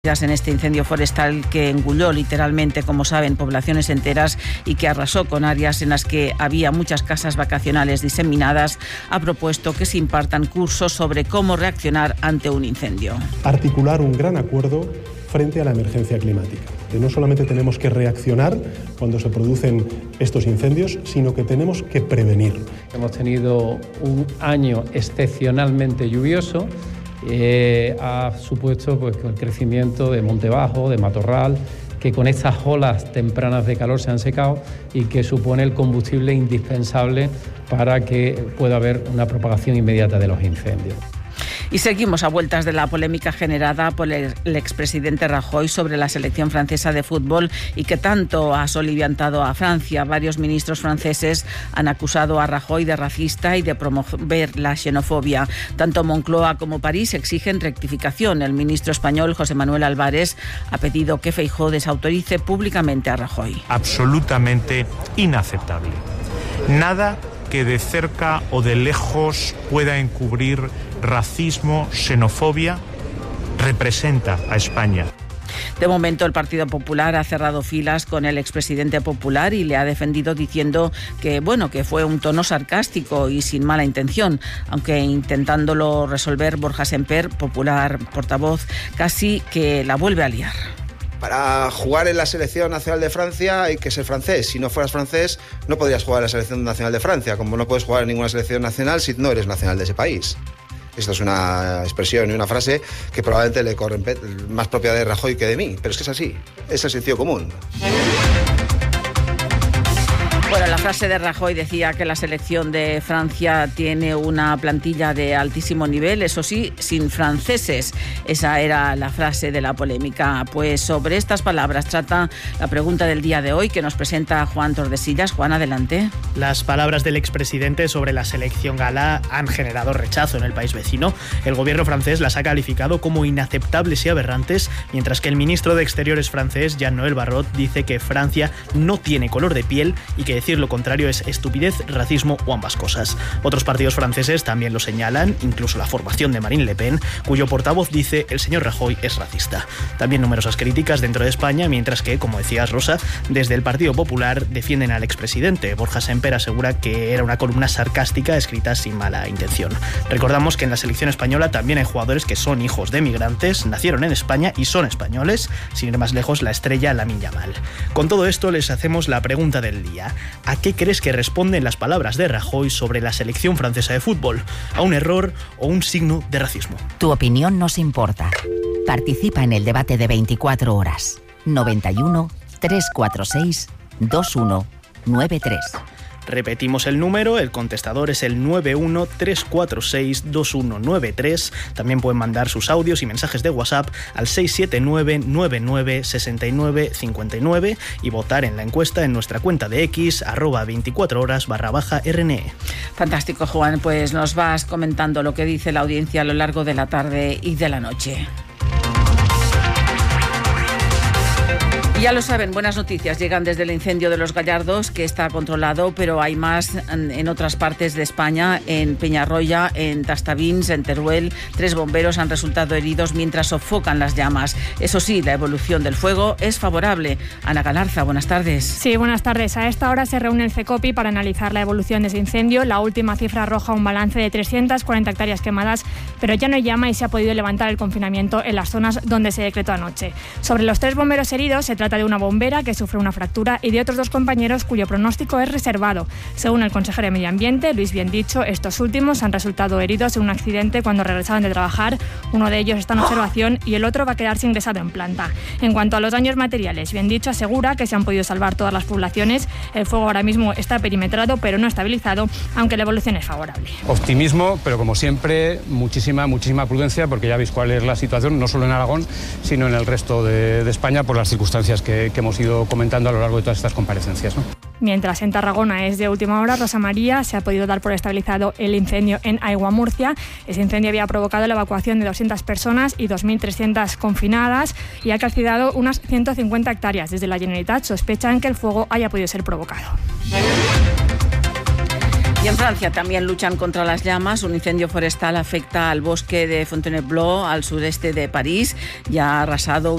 en este incendio forestal que engulló literalmente, como saben, poblaciones enteras y que arrasó con áreas en las que había muchas casas vacacionales diseminadas, ha propuesto que se impartan cursos sobre cómo reaccionar ante un incendio. Articular un gran acuerdo frente a la emergencia climática. Que no solamente tenemos que reaccionar cuando se producen estos incendios, sino que tenemos que prevenir. Hemos tenido un año excepcionalmente lluvioso. Ha supuesto el crecimiento de monte bajo, de matorral, que con estas olas tempranas de calor se han secado y que supone el combustible indispensable para que pueda haber una propagación inmediata de los incendios. Y seguimos a vueltas de la polémica generada por el expresidente Rajoy sobre la selección francesa de fútbol y que tanto ha soliviantado a Francia. Varios ministros franceses han acusado a Rajoy de racista y de promover la xenofobia. Tanto Moncloa como París exigen rectificación. El ministro español José Manuel Álvarez ha pedido que Feijóo desautorice públicamente a Rajoy. Absolutamente inaceptable. Nada que de cerca o de lejos pueda encubrir racismo, xenofobia, representa a España. De momento, el Partido Popular ha cerrado filas con el expresidente popular y le ha defendido diciendo que fue un tono sarcástico y sin mala intención, aunque intentándolo resolver Borja Semper, popular portavoz, casi que la vuelve a liar. Para jugar en la selección nacional de Francia hay que ser francés. Si no fueras francés, no podrías jugar en la selección nacional de Francia, como no puedes jugar en ninguna selección nacional si no eres nacional de ese país. Esto es una expresión y una frase que probablemente le corre más propia de Rajoy que de mí, pero es que es así, es el sentido común. Bueno, la frase de Rajoy decía que la selección de Francia tiene una plantilla de altísimo nivel, eso sí, sin franceses. Esa era la frase de la polémica. Pues sobre estas palabras trata la pregunta del día de hoy que nos presenta Juan Tordesillas. Juan, adelante. Las palabras del expresidente sobre la selección gala han generado rechazo en el país vecino. El gobierno francés las ha calificado como inaceptables y aberrantes, mientras que el ministro de Exteriores francés, Jean-Noël Barrot, dice que Francia no tiene color de piel y que decir lo contrario es estupidez, racismo o ambas cosas. Otros partidos franceses también lo señalan, incluso la formación de Marine Le Pen, cuyo portavoz dice el señor Rajoy es racista. También numerosas críticas dentro de España, mientras que, como decías, Rosa, desde el Partido Popular defienden al expresidente. Borja Semper asegura que era una columna sarcástica escrita sin mala intención. Recordamos que en la selección española también hay jugadores que son hijos de migrantes, nacieron en España y son españoles, sin ir más lejos, la estrella Lamine Yamal. Con todo esto les hacemos la pregunta del día. ¿A qué crees que responden las palabras de Rajoy sobre la selección francesa de fútbol? ¿A un error o un signo de racismo? Tu opinión nos importa. Participa en el debate de 24 horas. 91 346 2193. Repetimos el número, el contestador es el 91 346 2193. También pueden mandar sus audios y mensajes de WhatsApp al 679 99 69 59 y votar en la encuesta en nuestra cuenta de X, @24horas_RNE. Fantástico, Juan, pues nos vas comentando lo que dice la audiencia a lo largo de la tarde y de la noche. Ya lo saben, buenas noticias llegan desde el incendio de Los Gallardos, que está controlado, pero hay más en otras partes de España, en Peñarroya, en Tastavins, en Teruel. 3 bomberos han resultado heridos mientras sofocan las llamas. Eso sí, la evolución del fuego es favorable. Ana Galarza, buenas tardes. Sí, buenas tardes. A esta hora se reúne el CECOPI para analizar la evolución de ese incendio. La última cifra arroja un balance de 340 hectáreas quemadas, pero ya no hay llama y se ha podido levantar el confinamiento en las zonas donde se decretó anoche. Sobre los 3 bomberos heridos, se trata de una bombera que sufre una fractura y de otros 2 compañeros cuyo pronóstico es reservado. Según el consejero de Medio Ambiente, Luis Biendicho, estos últimos han resultado heridos en un accidente cuando regresaban de trabajar. Uno de ellos está en observación y el otro va a quedarse ingresado en planta. En cuanto a los daños materiales, Biendicho asegura que se han podido salvar todas las poblaciones. El fuego ahora mismo está perimetrado pero no estabilizado, aunque la evolución es favorable. Optimismo, pero como siempre, muchísima prudencia, porque ya veis cuál es la situación, no solo en Aragón, sino en el resto de España, por las circunstancias que hemos ido comentando a lo largo de todas estas comparecencias, ¿no? Mientras en Tarragona es de última hora, Rosa María, se ha podido dar por estabilizado el incendio en Aigua Murcia. Ese incendio había provocado la evacuación de 200 personas y 2.300 confinadas y ha calcinado unas 150 hectáreas. Desde la Generalitat sospechan que el fuego haya podido ser provocado. Y en Francia también luchan contra las llamas. Un incendio forestal afecta al bosque de Fontainebleau, al sureste de París. Ya ha arrasado